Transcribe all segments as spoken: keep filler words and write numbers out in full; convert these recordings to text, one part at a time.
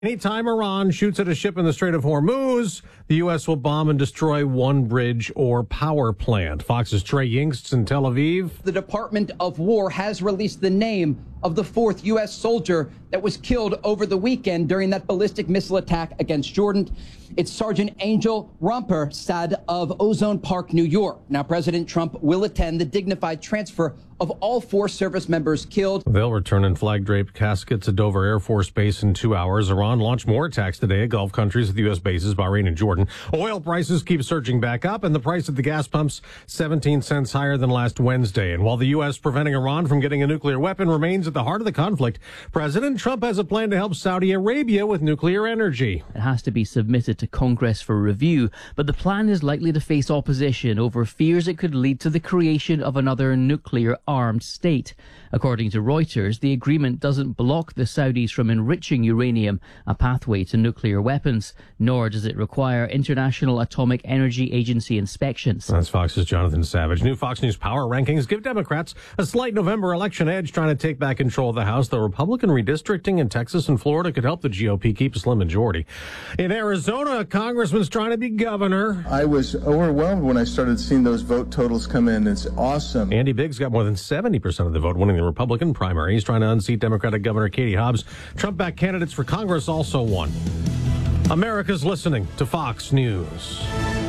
Anytime Iran shoots at a ship in the Strait of Hormuz, the U S will bomb and destroy one bridge or power plant. Fox's Trey Yingst in Tel Aviv. The Department of War has released the name of the fourth U S soldier that was killed over the weekend during that ballistic missile attack against Jordan. It's Sergeant Angel Romper-Sad of Ozone Park, New York. Now, President Trump will attend the dignified transfer of all four service members killed. They'll return in flag-draped caskets at Dover Air Force Base in two hours. Iran launched more attacks today at Gulf countries with U S bases, Bahrain and Jordan. Oil prices keep surging back up, and the price at the gas pumps seventeen cents higher than last Wednesday. And while the U S preventing Iran from getting a nuclear weapon remains at the heart of the conflict, President Trump has a plan to help Saudi Arabia with nuclear energy. It has to be submitted to Congress for review, but the plan is likely to face opposition over fears it could lead to the creation of another nuclear-armed state. According to Reuters, the agreement doesn't block the Saudis from enriching uranium, a pathway to nuclear weapons, nor does it require International Atomic Energy Agency inspections. That's Fox's Jonathan Savage. New Fox News power rankings give Democrats a slight November election edge, trying to take back control of the House. The Republican redistricting in Texas and Florida could help the G O P keep a slim majority. In Arizona, a congressman's trying to be governor. I was overwhelmed when I started seeing those vote totals come in. It's awesome. Andy Biggs got more than seventy percent of the vote, winning the Republican primary. He's trying to unseat Democratic Governor Katie Hobbs. Trump-backed candidates for Congress also won. America's listening to Fox News.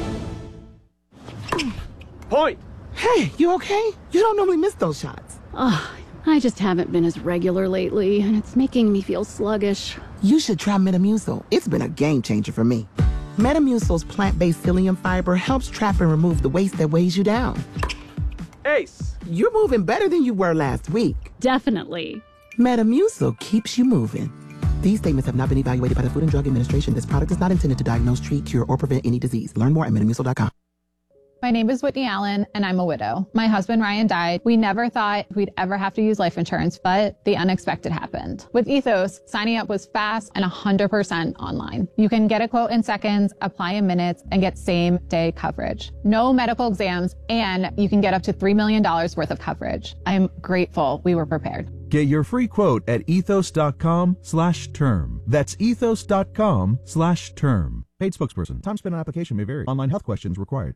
Point. Hey, you okay? You don't normally miss those shots. Oh, I just haven't been as regular lately, and it's making me feel sluggish. You should try Metamucil. It's been a game changer for me. Metamucil's plant-based psyllium fiber helps trap and remove the waste that weighs you down. Ace. You're moving better than you were last week. Definitely. Metamucil keeps you moving. These statements have not been evaluated by the Food and Drug Administration. This product is not intended to diagnose, treat, cure, or prevent any disease. Learn more at metamucil dot com. My name is Whitney Allen, and I'm a widow. My husband, Ryan, died. We never thought we'd ever have to use life insurance, but the unexpected happened. With Ethos, signing up was fast and one hundred percent online. You can get a quote in seconds, apply in minutes, and get same-day coverage. No medical exams, and you can get up to three million dollars worth of coverage. I'm grateful we were prepared. Get your free quote at ethos.com slash term. That's ethos.com slash term. Paid spokesperson. Time spent on application may vary. Online health questions required.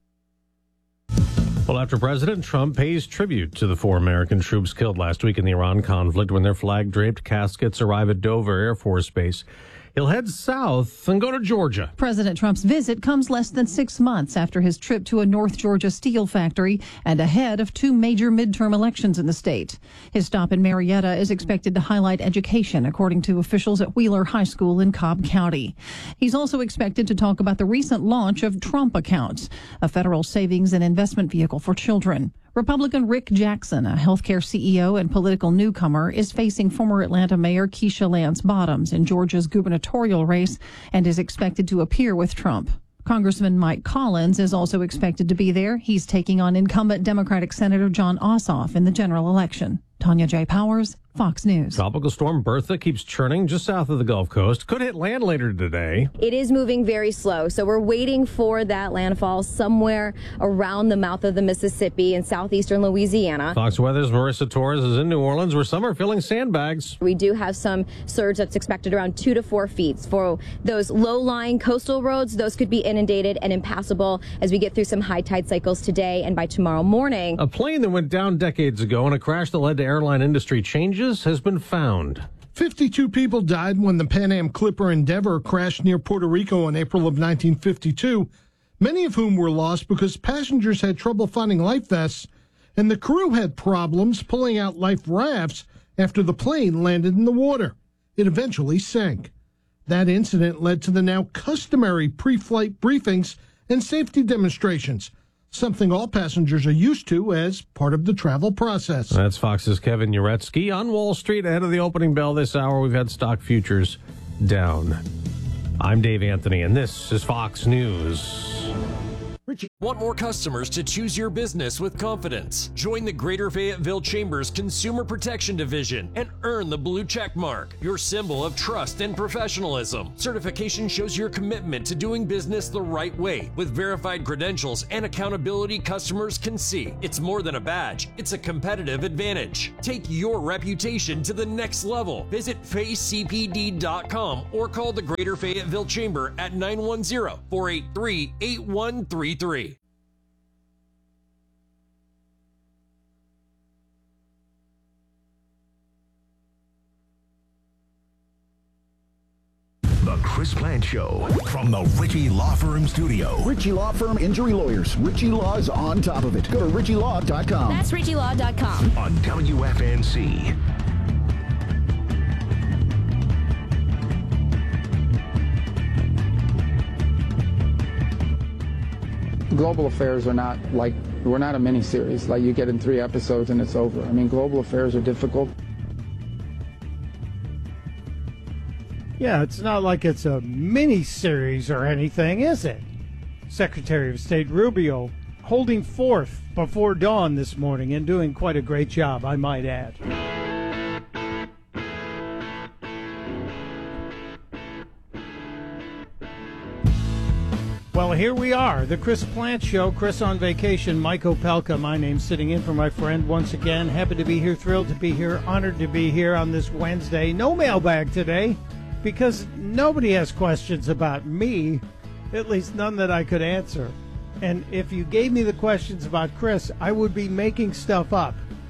Well, after President Trump pays tribute to the four American troops killed last week in the Iran conflict when their flag-draped caskets arrive at Dover Air Force Base, he'll head south and go to Georgia. President Trump's visit comes less than six months after his trip to a North Georgia steel factory and ahead of two major midterm elections in the state. His stop in Marietta is expected to highlight education, according to officials at Wheeler High School in Cobb County. He's also expected to talk about the recent launch of Trump Accounts, a federal savings and investment vehicle for children. Republican Rick Jackson, a healthcare C E O and political newcomer, is facing former Atlanta Mayor Keisha Lance Bottoms in Georgia's gubernatorial race and is expected to appear with Trump. Congressman Mike Collins is also expected to be there. He's taking on incumbent Democratic Senator Jon Ossoff in the general election. Tanya J. Powers, Fox News. Tropical storm Bertha keeps churning just south of the Gulf Coast. Could hit land later today. It is moving very slow, so we're waiting for that landfall somewhere around the mouth of the Mississippi in southeastern Louisiana. Fox Weather's Marissa Torres is in New Orleans, where some are filling sandbags. We do have some surge that's expected around two to four feet. For those low-lying coastal roads, those could be inundated and impassable as we get through some high tide cycles today and by tomorrow morning. A plane that went down decades ago in a crash that led to airline industry changes has been found. fifty-two people died when the Pan Am Clipper Endeavor crashed near Puerto Rico in April of nineteen fifty-two, many of whom were lost because passengers had trouble finding life vests, and the crew had problems pulling out life rafts after the plane landed in the water. It eventually sank. That incident led to the now customary pre-flight briefings and safety demonstrations, something all passengers are used to as part of the travel process. That's Fox's Kevin Uretsky. On Wall Street, ahead of the opening bell this hour, we've had stock futures down. I'm Dave Anthony, and this is Fox News. Richie. Want more customers to choose your business with confidence? Join the Greater Fayetteville Chamber's Consumer Protection Division and earn the blue check mark, your symbol of trust and professionalism. Certification shows your commitment to doing business the right way with verified credentials and accountability customers can see. It's more than a badge, it's a competitive advantage. Take your reputation to the next level. Visit fay c p d dot com or call the Greater Fayetteville Chamber at nine one zero, four eight three, eight one three three. The Chris Plante Show from the Ritchie Law Firm Studio. Ritchie Law Firm Injury Lawyers. Ritchie Law's on top of it. Go to ritchie law dot com. That's ritchie law dot com. On W F N C. Global affairs are not like, we're not a mini-series like you get in three episodes and it's over. I mean, global affairs are difficult. Yeah, it's not like it's a mini-series or anything, is it? Secretary of State Rubio holding forth before dawn this morning and doing quite a great job, I might add. Well, here we are, the Chris Plante Show. Chris on vacation, Mike Opelka, my name, sitting in for my friend once again. Happy to be here, thrilled to be here, honored to be here on this Wednesday. No mailbag today, because nobody has questions about me, at least none that I could answer. And if you gave me the questions about Chris, I would be making stuff up.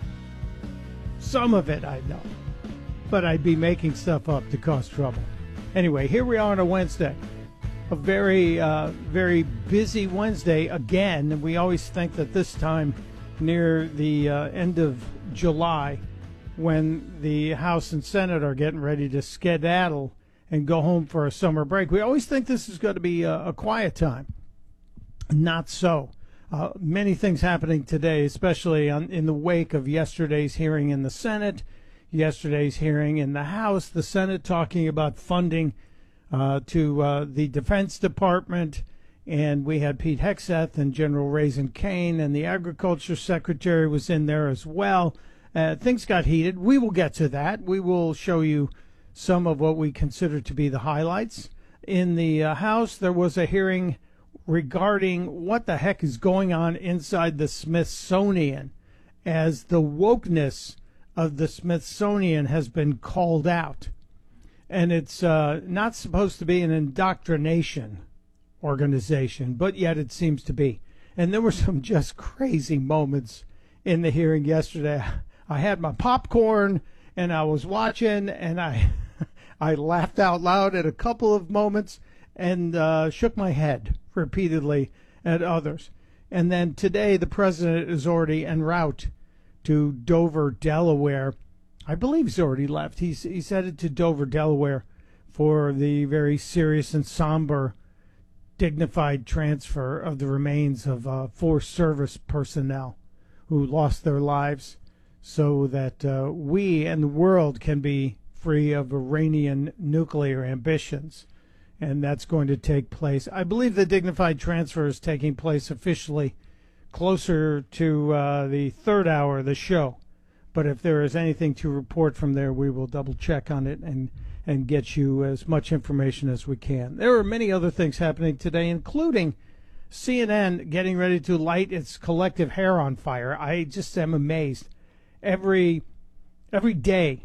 Some of it I know, but I'd be making stuff up to cause trouble. Anyway, here we are on a Wednesday. A very, uh, very busy Wednesday again. We always think that this time near the uh, end of July, when the House and Senate are getting ready to skedaddle and go home for a summer break, we always think this is going to be a, a quiet time. Not so. Uh, many things happening today, especially on, in the wake of yesterday's hearing in the Senate, yesterday's hearing in the House, the Senate talking about funding uh, to uh, the Defense Department, and we had Pete Hegseth and General Raising Cane, and the Agriculture Secretary was in there as well. Uh, things got heated. We will get to that. We will show you some of what we consider to be the highlights. In the uh, House, there was a hearing regarding what the heck is going on inside the Smithsonian, as the wokeness of the Smithsonian has been called out. And it's uh, not supposed to be an indoctrination organization, but yet it seems to be. And there were some just crazy moments in the hearing yesterday. I had my popcorn and I was watching, and I I laughed out loud at a couple of moments and uh, shook my head repeatedly at others. And then today the president is already en route to Dover, Delaware. I believe he's already left. He's he's headed to Dover, Delaware for the very serious and somber, dignified transfer of the remains of uh, four service personnel who lost their lives so that uh, we and the world can be free of Iranian nuclear ambitions. And that's going to take place. I believe the dignified transfer is taking place officially closer to uh, the third hour of the show. But if there is anything to report from there, we will double check on it and, and get you as much information as we can. There are many other things happening today, including C N N getting ready to light its collective hair on fire. I just am amazed. Every every day,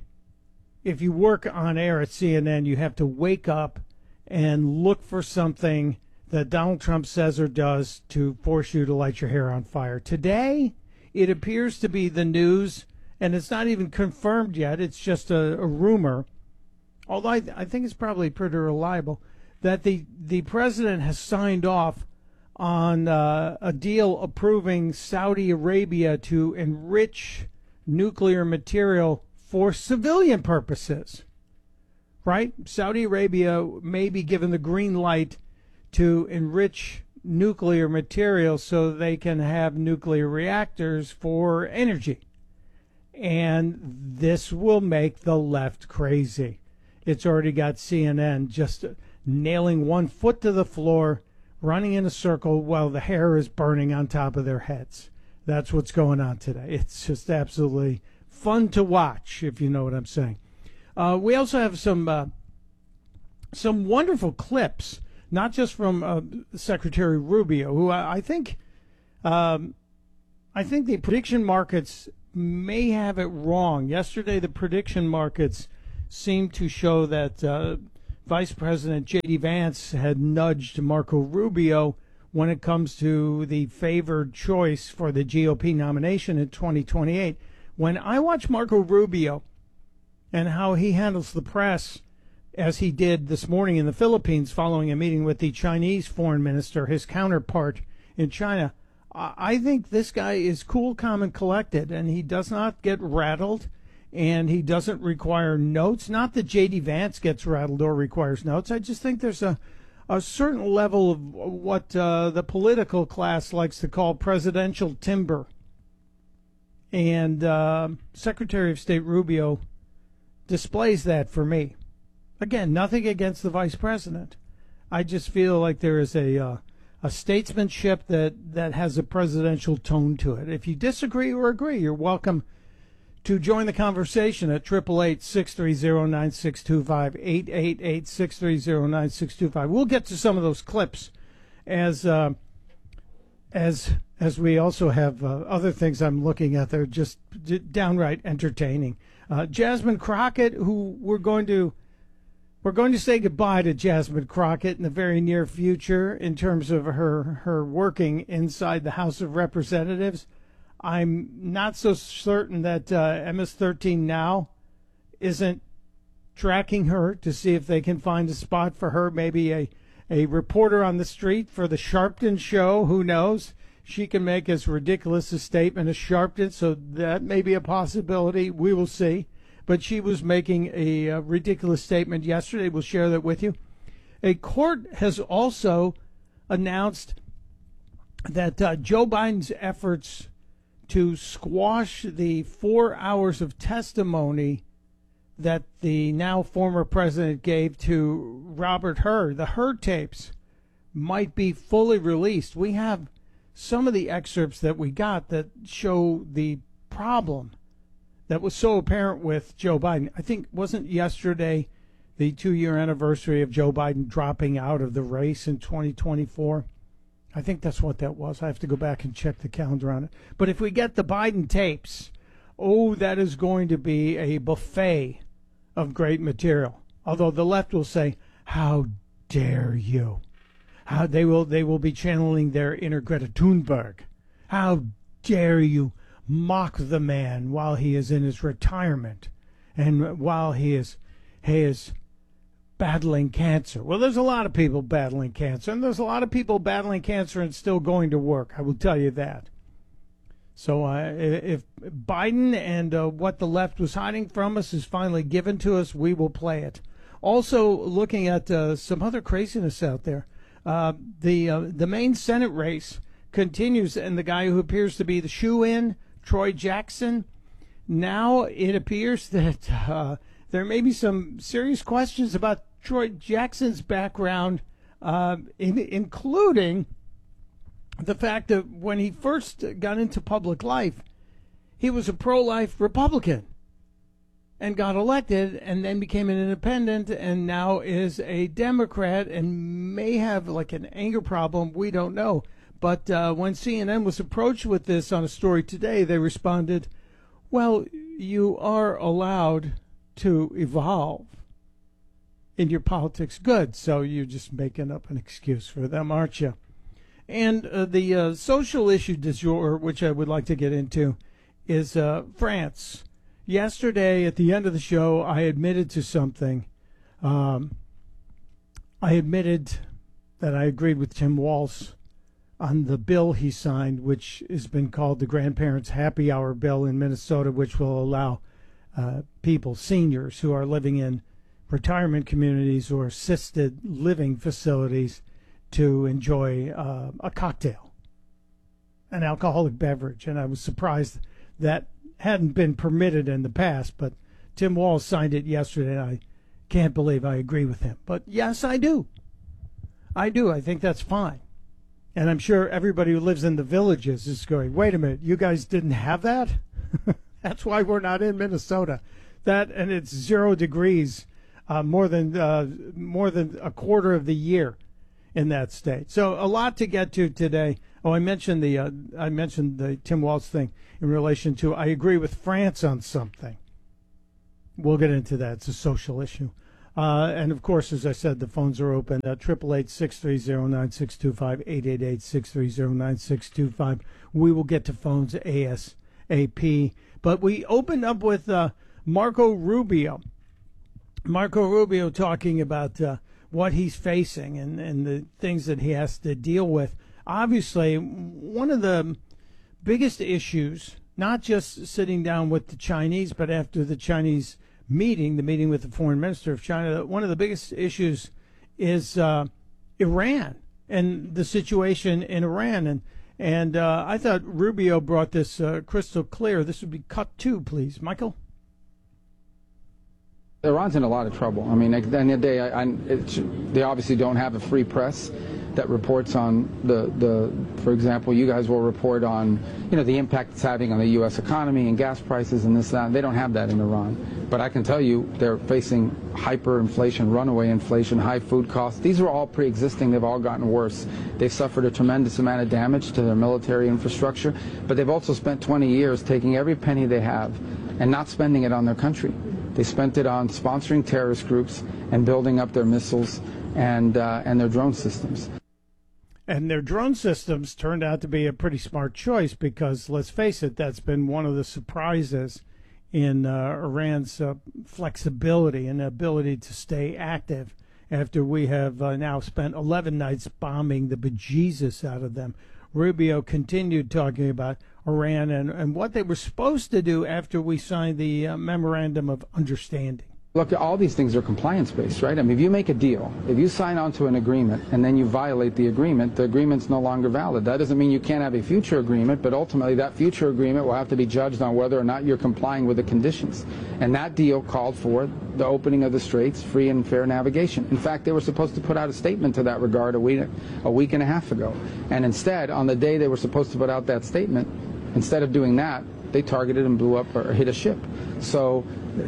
if you work on air at C N N, you have to wake up and look for something that Donald Trump says or does to force you to light your hair on fire. Today, it appears to be the news, and it's not even confirmed yet. It's just a, a rumor, although I, th- I think it's probably pretty reliable, that the, the president has signed off on uh, a deal approving Saudi Arabia to enrich nuclear material for civilian purposes. Right? Saudi Arabia may be given the green light to enrich nuclear material so they can have nuclear reactors for energy. And this will make the left crazy. It's already got C N N just nailing one foot to the floor, running in a circle while the hair is burning on top of their heads. That's what's going on today. It's just absolutely fun to watch, if you know what I'm saying. Uh, we also have some uh, some wonderful clips, not just from uh, Secretary Rubio, who I, I think um, I think the prediction markets may have it wrong. Yesterday, the prediction markets seemed to show that uh, Vice President J D. Vance had nudged Marco Rubio when it comes to the favored choice for the G O P nomination in twenty twenty-eight. When I watch Marco Rubio and how he handles the press, as he did this morning in the Philippines following a meeting with the Chinese foreign minister, his counterpart in China, I think this guy is cool, calm, and collected, and he does not get rattled, and he doesn't require notes. Not that J D. Vance gets rattled or requires notes. I just think there's a, a certain level of what uh, the political class likes to call presidential timber. And uh, Secretary of State Rubio displays that for me. Again, nothing against the vice president. I just feel like there is a uh, a statesmanship that, that has a presidential tone to it. If you disagree or agree, you're welcome to join the conversation at eight eight eight, six three zero, nine six two five, eight eight eight, six three zero, nine six two five. We'll get to some of those clips as uh, as as we also have uh, other things I'm looking at that are just d- downright entertaining. Uh, Jasmine Crockett, who we're going to we're going to say goodbye to Jasmine Crockett in the very near future in terms of her her working inside the House of Representatives. I'm not so certain that uh, M S thirteen Now isn't tracking her to see if they can find a spot for her, maybe a, a reporter on the street for the Sharpton show. Who knows? She can make as ridiculous a statement as Sharpton, so that may be a possibility. We will see. But she was making a, a ridiculous statement yesterday. We'll share that with you. A court has also announced that uh, Joe Biden's efforts to squash the four hours of testimony that the now former president gave to Robert Hur, the Hur tapes, might be fully released. We have some of the excerpts that we got that show the problem that was so apparent with Joe Biden. I think, wasn't yesterday the two-year anniversary of Joe Biden dropping out of the race in twenty twenty-four? I think that's what that was. I have to go back and check the calendar on it. But if we get the Biden tapes, oh, that is going to be a buffet of great material. Although the left will say, how dare you? How they will they will be channeling their inner Greta Thunberg. How dare you mock the man while he is in his retirement and while he is he is battling cancer. Well, there's a lot of people battling cancer, and there's a lot of people battling cancer and still going to work. I will tell you that. So uh, if Biden and uh, what the left was hiding from us is finally given to us, we will play it. Also, looking at uh, some other craziness out there, uh, the uh, the main Senate race continues, and the guy who appears to be the shoe-in, Troy Jackson, now it appears that uh, there may be some serious questions about Troy Jackson's background, uh, in, including the fact that when he first got into public life, he was a pro-life Republican and got elected and then became an independent and now is a Democrat and may have like an anger problem. We don't know. But uh, when C N N was approached with this on a story today, they responded, well, you are allowed to evolve in your politics. Good. So you're just making up an excuse for them, aren't you? And uh, the uh, social issue du jour, which I would like to get into, is uh, France. Yesterday, at the end of the show, I admitted to something. Um, I admitted that I agreed with Tim Walz on the bill he signed, which has been called the Grandparents' Happy Hour Bill in Minnesota, which will allow uh, people, seniors who are living in retirement communities or assisted living facilities, to enjoy uh, a cocktail, an alcoholic beverage. And I was surprised that hadn't been permitted in the past, but Tim Walz signed it yesterday, and I can't believe I agree with him. But yes, I do. I do. I think that's fine. And I'm sure everybody who lives in the villages is going, wait a minute, you guys didn't have that? That's why we're not in Minnesota. That, and it's zero degrees uh, more than uh, more than a quarter of the year in that state. So a lot to get to today. Oh, I mentioned the uh, I mentioned the Tim Walz thing in relation to I agree with France on something. We'll get into that. It's a social issue. Uh, and, of course, as I said, the phones are open. eight eight eight, six three zero, nine six two five, eight eight eight, six three zero, nine six two five. We will get to phones ASAP. But we opened up with uh, Marco Rubio. Marco Rubio talking about uh, what he's facing and, and the things that he has to deal with. Obviously, one of the biggest issues, not just sitting down with the Chinese, but after the Chinese meeting, the meeting with the foreign minister of China, one of the biggest issues is uh, Iran and the situation in Iran. And and uh, I thought Rubio brought this uh, crystal clear. This would be cut two, please. Michael? Iran's in a lot of trouble. I mean, at the end of the day, I, I, it, they obviously don't have a free press that reports on the, the, for example, you guys will report on, you know, the impact it's having on the U S economy and gas prices and this, that. They don't have that in Iran. But I can tell you they're facing hyperinflation, runaway inflation, high food costs. These are all pre-existing. They've all gotten worse. They've suffered a tremendous amount of damage to their military infrastructure, but they've also spent twenty years taking every penny they have and not spending it on their country. They spent it on sponsoring terrorist groups and building up their missiles and uh, and their drone systems. And their drone systems turned out to be a pretty smart choice because, let's face it, that's been one of the surprises in uh, Iran's uh, flexibility and ability to stay active after we have uh, now spent eleven nights bombing the bejesus out of them. Rubio continued talking about Iran and, and what they were supposed to do after we signed the uh, Memorandum of Understanding. Look, all these things are compliance-based, right? I mean, if you make a deal, if you sign on to an agreement and then you violate the agreement, the agreement's no longer valid. That doesn't mean you can't have a future agreement, but ultimately that future agreement will have to be judged on whether or not you're complying with the conditions. And that deal called for the opening of the straits, free and fair navigation. In fact, they were supposed to put out a statement to that regard a week, a week and a half ago. And instead, on the day they were supposed to put out that statement, instead of doing that, they targeted and blew up or hit a ship. So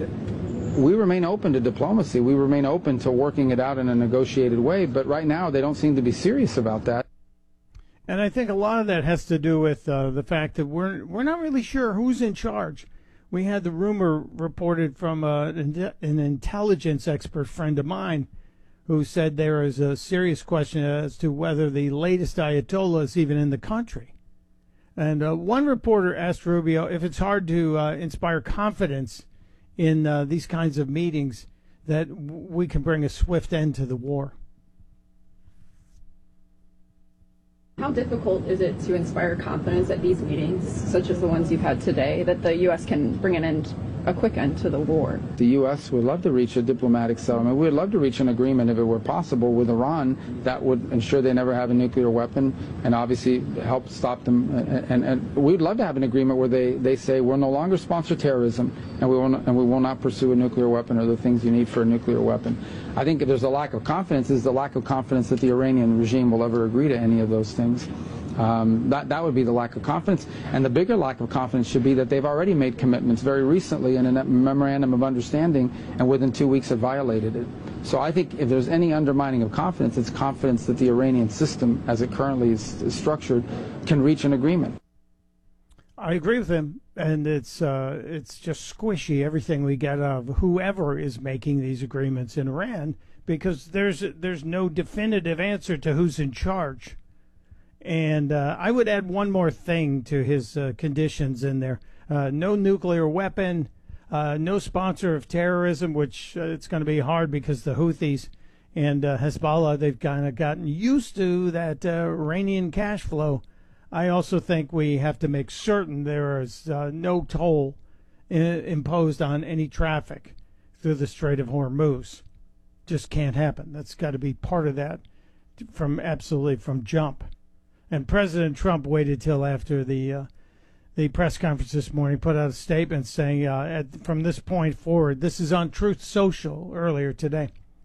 we remain open to diplomacy. We remain open to working it out in a negotiated way. But right now, they don't seem to be serious about that. And I think a lot of that has to do with uh, the fact that we're we're not really sure who's in charge. We had the rumor reported from uh, an, an intelligence expert friend of mine who said there is a serious question as to whether the latest Ayatollah is even in the country. And uh, one reporter asked Rubio if it's hard to uh, inspire confidence in uh, these kinds of meetings that w- we can bring a swift end to the war. How difficult is it to inspire confidence at these meetings, such as the ones you've had today, that the U S can bring an end, a quick end to the war? The U S would love to reach a diplomatic settlement. We would love to reach an agreement, if it were possible, with Iran that would ensure they never have a nuclear weapon and obviously help stop them. And, and, and we'd love to have an agreement where they, they say we'll no longer sponsor terrorism and we, will not, and we will not pursue a nuclear weapon or the things you need for a nuclear weapon. I think if there's a lack of confidence, is the lack of confidence that the Iranian regime will ever agree to any of those things. Um, that, that would be the lack of confidence. And the bigger lack of confidence should be that they've already made commitments very recently in a memorandum of understanding and within two weeks have violated it. So I think if there's any undermining of confidence, it's confidence that the Iranian system, as it currently is, is structured, can reach an agreement. I agree with him, and it's uh, it's just squishy, everything we get out of whoever is making these agreements in Iran, because there's there's no definitive answer to who's in charge. And uh, I would add one more thing to his uh, conditions in there. Uh, no nuclear weapon, uh, no sponsor of terrorism, which uh, it's going to be hard because the Houthis and uh, Hezbollah, they've kind of gotten used to that uh, Iranian cash flow. I also think we have to make certain there is uh, no toll I- imposed on any traffic through the Strait of Hormuz. Just can't happen. That's got to be part of that from absolutely from jump. And President Trump waited till after the uh, the press conference this morning, put out a statement saying uh, at, from this point forward, this is on Truth Social earlier today.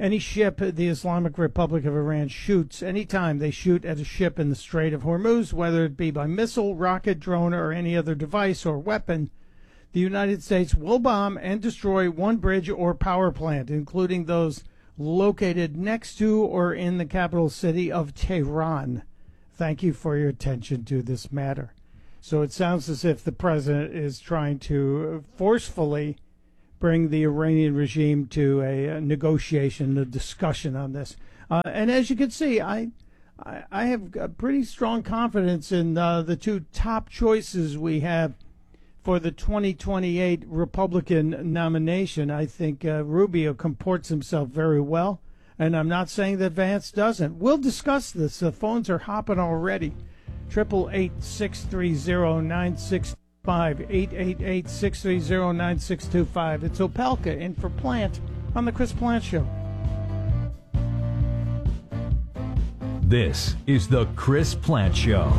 Any ship the Islamic Republic of Iran shoots, anytime they shoot at a ship in the Strait of Hormuz, whether it be by missile, rocket, drone, or any other device or weapon, the United States will bomb and destroy one bridge or power plant, including those located next to or in the capital city of Tehran. Thank you for your attention to this matter. So it sounds as if the president is trying to forcefully bring the Iranian regime to a, a negotiation, a discussion on this. Uh, and as you can see, I, I, I have a pretty strong confidence in uh, the two top choices we have for the twenty twenty-eight Republican nomination. I think uh, Rubio comports himself very well, and I'm not saying that Vance doesn't. We'll discuss this. The phones are hopping already. Triple eight six three zero nine six five eight eight eight six three zero nine six two five. It's Opelka in for Plant on the Chris Plant Show. This is the Chris Plant Show.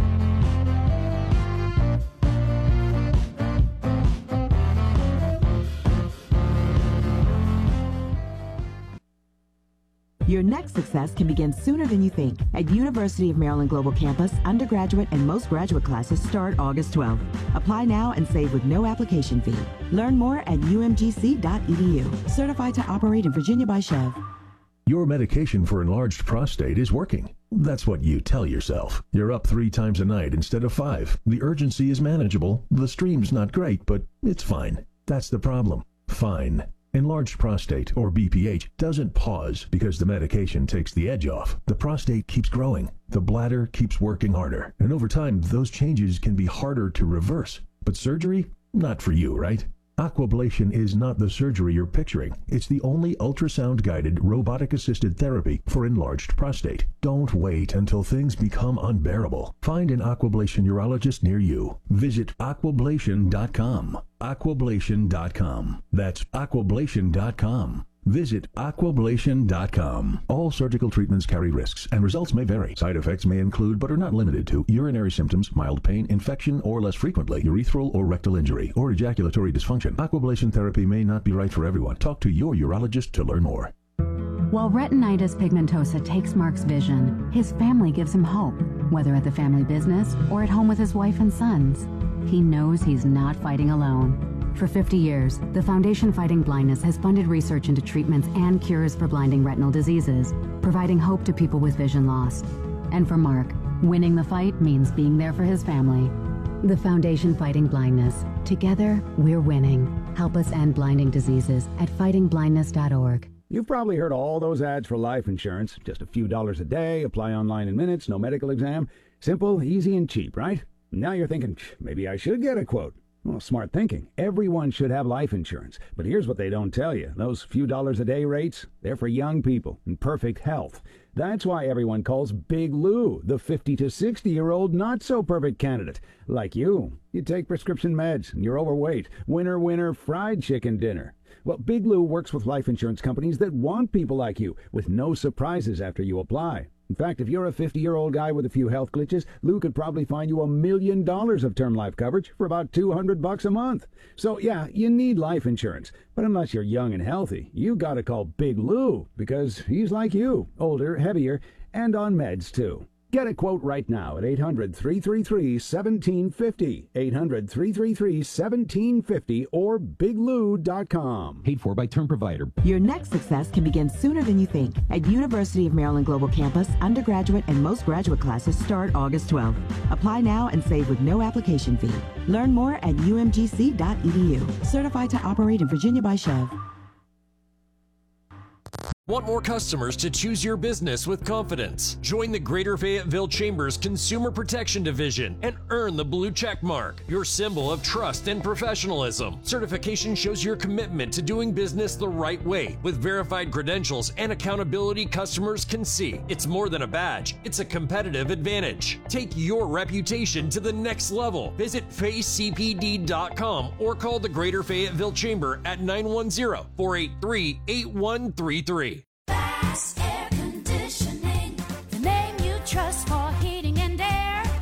Your next success can begin sooner than you think. At University of Maryland Global Campus, undergraduate and most graduate classes start August twelfth. Apply now and save with no application fee. Learn more at U M G C dot E D U. Certified to operate in Virginia by Chev. Your medication for enlarged prostate is working. That's what you tell yourself. You're up three times a night instead of five. The urgency is manageable. The stream's not great, but it's fine. That's the problem. Fine. Enlarged prostate, or B P H, doesn't pause because the medication takes the edge off. The prostate keeps growing. The bladder keeps working harder. And over time, those changes can be harder to reverse. But surgery? Not for you, right? Aquablation is not the surgery you're picturing. It's the only ultrasound-guided, robotic-assisted therapy for enlarged prostate. Don't wait until things become unbearable. Find an Aquablation urologist near you. Visit aquablation dot com. aquablation dot com. That's aquablation dot com. Visit aquablation dot com. All surgical treatments carry risks, and results may vary. Side effects may include, but are not limited to, urinary symptoms, mild pain, infection, or less frequently, urethral or rectal injury, or ejaculatory dysfunction. Aquablation therapy may not be right for everyone. Talk to your urologist to learn more. While retinitis pigmentosa takes Mark's vision, his family gives him hope, whether at the family business or at home with his wife and sons. He knows he's not fighting alone. For fifty years, the Foundation Fighting Blindness has funded research into treatments and cures for blinding retinal diseases, providing hope to people with vision loss. And for Mark, winning the fight means being there for his family. The Foundation Fighting Blindness. Together, we're winning. Help us end blinding diseases at fighting blindness dot org. You've probably heard all those ads for life insurance. Just a few dollars a day, apply online in minutes, no medical exam. Simple, easy, and cheap, right? Now you're thinking, maybe I should get a quote. Well, smart thinking. Everyone should have life insurance. But here's what they don't tell you. Those few dollars a day rates, they're for young people in perfect health. That's why everyone calls Big Lou the fifty to sixty-year-old not-so-perfect candidate. Like you. You take prescription meds, and you're overweight. Winner, winner, fried chicken dinner. Well, Big Lou works with life insurance companies that want people like you, with no surprises after you apply. In fact, if you're a fifty-year-old guy with a few health glitches, Lou could probably find you a million dollars of term life coverage for about two hundred bucks a month. So, yeah, you need life insurance. But unless you're young and healthy, you gotta call Big Lou, because he's like you, older, heavier, and on meds, too. Get a quote right now at eight hundred, three three three, one seven five zero, eight hundred, three three three, one seven five zero, or big lou dot com. Paid for by term provider. Your next success can begin sooner than you think. At University of Maryland Global Campus, undergraduate and most graduate classes start August twelfth. Apply now and save with no application fee. Learn more at U M G C dot E D U. Certified to operate in Virginia by Chev. Want more customers to choose your business with confidence? Join the Greater Fayetteville Chambers Consumer Protection Division and earn the blue check mark, your symbol of trust and professionalism. Certification shows your commitment to doing business the right way with verified credentials and accountability customers can see. It's more than a badge, it's a competitive advantage. Take your reputation to the next level. Visit face c p d dot com or call the Greater Fayetteville Chamber at nine one zero, four eight three, eight one three three. Bass Air Conditioning, the name you trust for heating and air.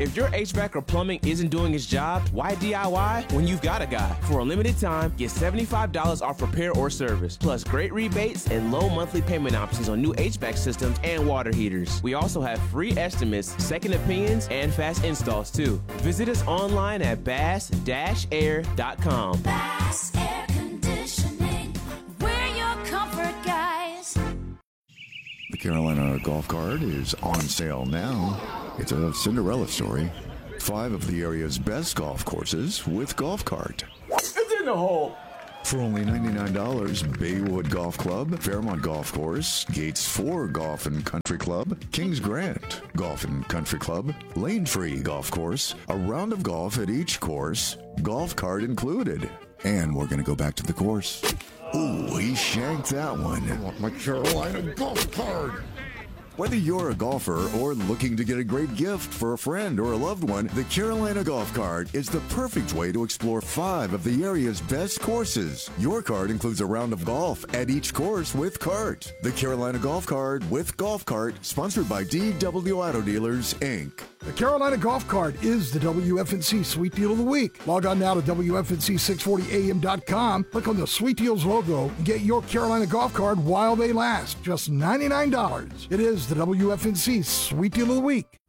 If your H V A C or plumbing isn't doing its job, why D I Y when you've got a guy? For a limited time, get seventy-five dollars off repair or service, plus great rebates and low monthly payment options on new H V A C systems and water heaters. We also have free estimates, second opinions, and fast installs too. Visit us online at bass dash air dot com. Bass Air Conditioning, we're your comfort guys. The Carolina Golf Cart is on sale now. It's a Cinderella story. Five of the area's best golf courses with Golf Cart. It's in the hole. For only ninety-nine dollars, Baywood Golf Club, Fairmont Golf Course, Gates four Golf and Country Club, Kings Grant Golf and Country Club, Lane Free Golf Course, a round of golf at each course, Golf Cart included. And we're going to go back to the course. Ooh, he shanked that one. I want my Carolina Golf Cart. Whether you're a golfer or looking to get a great gift for a friend or a loved one, the Carolina Golf Cart is the perfect way to explore five of the area's best courses. Your cart includes a round of golf at each course with cart. The Carolina Golf Cart with Golf Cart, sponsored by D W Auto Dealers, Incorporated. The Carolina Golf Cart is the W F N C Sweet Deal of the Week. Log on now to W F N C six forty A M dot com, click on the Sweet Deals logo, and get your Carolina Golf Cart while they last. Just ninety-nine dollars. It is the W F N C Sweet Deal of the Week.